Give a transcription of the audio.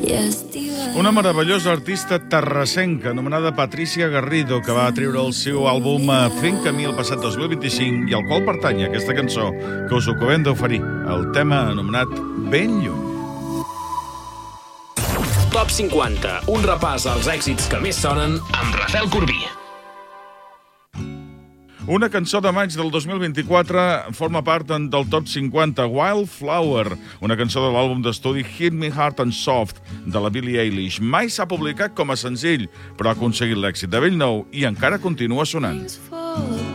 Una meravellosa artista terrassenca anomenada Patricia Garrido, que va treure el seu àlbum Fent Camí el passat 2025 i al qual pertany aquesta cançó que us acabem d'oferir, el tema anomenat Ben Lluny. Top 50, un repàs als èxits que més sonen amb Rafael Corbí. Una cançó de maig del 2024 forma part del Top 50, Wildflower, una cançó de l'àlbum d'estudi Hit Me Hard and Soft, de la Billie Eilish. Mai s'ha publicat com a senzill, però ha aconseguit l'èxit de bell nou i encara continua sonant.